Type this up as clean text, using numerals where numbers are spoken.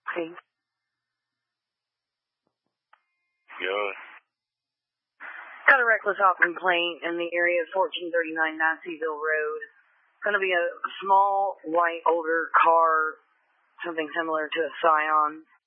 Okay. Good. Got a reckless hop complaint in the area of 1439 Nancyville Road. Going to be a small, white, older car, something similar to a Scion.